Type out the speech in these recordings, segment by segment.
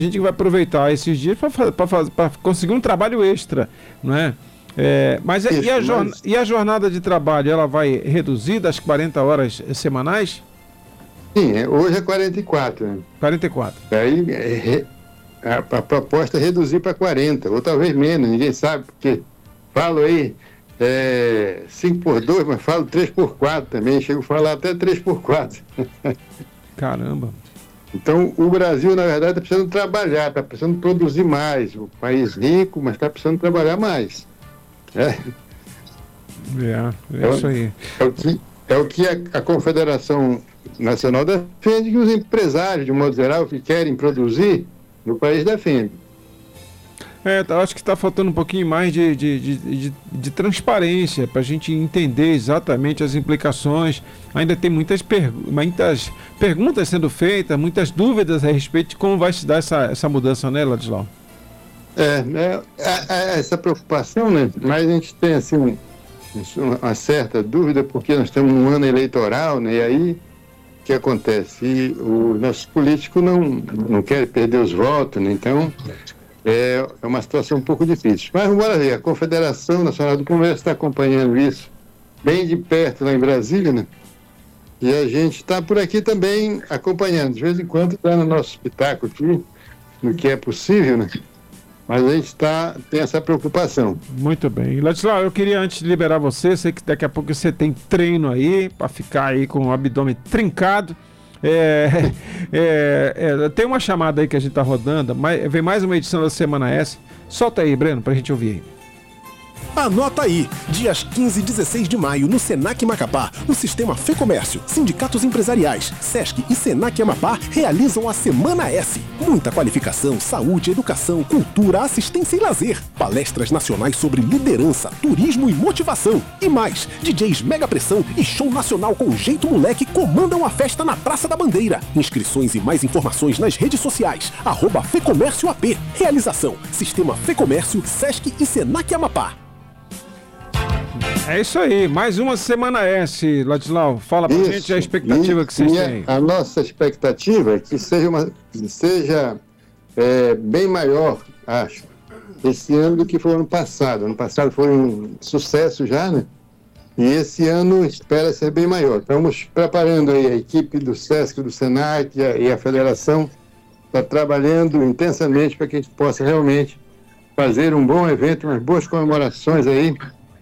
A gente vai aproveitar esses dias para conseguir um trabalho extra, não é? Mas e a jornada de trabalho, ela vai reduzir das 40 horas semanais? Sim, hoje é 44. Né? 44. Aí a proposta é reduzir para 40, ou talvez menos, ninguém sabe, porque falo aí 5x2, mas falo 3x4 também, chego a falar até 3x4. Caramba! Então, o Brasil, na verdade, está precisando trabalhar, está precisando produzir mais. O país rico, mas está precisando trabalhar mais. Isso aí. É o que a Confederação Nacional defende, que os empresários, de modo geral, que querem produzir, no país defendem. Acho que está faltando um pouquinho mais de transparência para a gente entender exatamente as implicações. Ainda tem muitas perguntas sendo feitas, muitas dúvidas a respeito de como vai se dar essa mudança, né, Ladislau? Essa preocupação, né? Mas a gente tem assim uma certa dúvida, porque nós estamos num ano eleitoral, né? E aí o que acontece? E os nossos políticos não querem perder os votos, né? Então é uma situação um pouco difícil. Mas vamos ver, a Confederação Nacional do Comércio está acompanhando isso bem de perto lá em Brasília, né? E a gente está por aqui também acompanhando. De vez em quando está no nosso espetáculo aqui, no que é possível, né? Mas a gente tem essa preocupação. Muito bem. Ladislau, eu queria, antes de liberar você, sei que daqui a pouco você tem treino aí, para ficar aí com o abdômen trincado. Tem uma chamada aí que a gente tá rodando, vem mais uma edição da Semana S. Solta aí, Breno, pra gente ouvir aí. Anota aí, dias 15 e 16 de maio, no Senac Macapá, o Sistema FEComércio, sindicatos empresariais, Sesc e Senac Amapá realizam a Semana S. Muita qualificação, saúde, educação, cultura, assistência e lazer. Palestras nacionais sobre liderança, turismo e motivação. E mais, DJs Mega Pressão e show nacional com Jeito Moleque comandam a festa na Praça da Bandeira. Inscrições e mais informações nas redes sociais, @FEComércioAP. Realização, Sistema FEComércio, Sesc e Senac Amapá. É isso aí, mais uma Semana S, Ladislau. Fala pra gente a expectativa que vocês têm. A nossa expectativa é que seja bem maior, acho, esse ano do que foi ano passado. Ano passado foi um sucesso já, né? E esse ano espera ser bem maior. Estamos preparando aí a equipe do Sesc, do Senac e a Federação está trabalhando intensamente para que a gente possa realmente fazer um bom evento, umas boas comemorações aí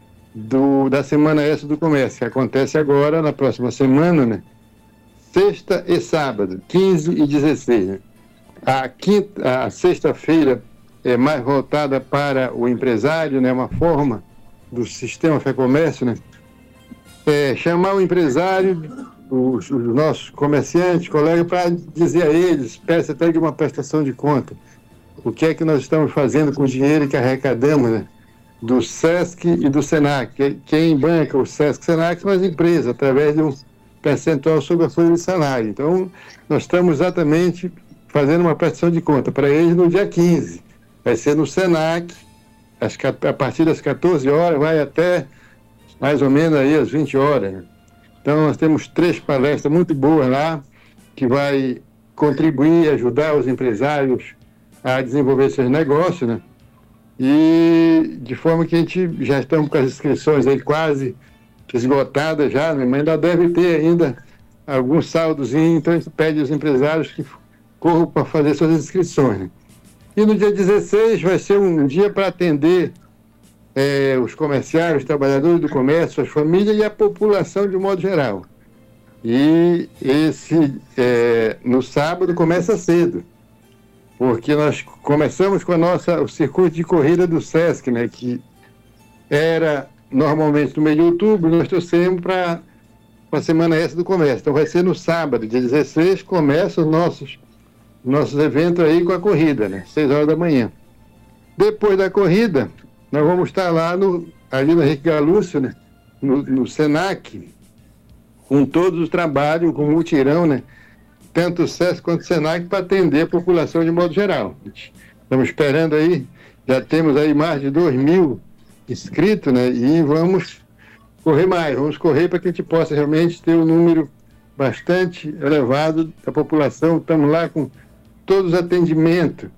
da Semana S do Comércio, que acontece agora, na próxima semana, né? Sexta e sábado, 15 e 16. Né? A sexta-feira é mais voltada para o empresário, né? Uma forma do Sistema FEComércio, né? Chamar o empresário, os nossos comerciantes, colegas, para dizer a eles, peça até de uma prestação de conta, o que é que nós estamos fazendo com o dinheiro que arrecadamos, né? Do Sesc e do Senac. Quem banca o Sesc e o Senac são as empresas, através de um percentual sobre a folha de salário. Então, nós estamos exatamente fazendo uma prestação de conta para eles no dia 15. Vai ser no Senac, a partir das 14 horas, vai até mais ou menos aí às 20 horas. Né? Então, nós temos 3 palestras muito boas lá, que vai contribuir, ajudar os empresários a desenvolver seus negócios, né? E de forma que a gente já estamos com as inscrições aí quase esgotadas já, né? Mas ainda deve ter ainda algum saldozinho, então a gente pede aos empresários que corram para fazer suas inscrições. Né? E no dia 16 vai ser um dia para atender os comerciários, os trabalhadores do comércio, as famílias e a população de modo geral. E no sábado começa cedo, porque nós começamos com o circuito de corrida do Sesc, né, que era normalmente no mês de outubro, nós trouxemos para a Semana S do Comércio. Então vai ser no sábado, dia 16, começa os nossos eventos aí com a corrida, né, 6 horas da manhã. Depois da corrida, nós vamos estar lá ali no Henrique Galúcio, né, no Senac, com todos os trabalhos, com o mutirão, né, tanto o Sesc quanto o Senac, para atender a população de modo geral. Estamos esperando aí, já temos aí mais de 2.000 inscritos, né? E vamos correr mais, vamos correr para que a gente possa realmente ter um número bastante elevado da população. Estamos lá com todos os atendimentos.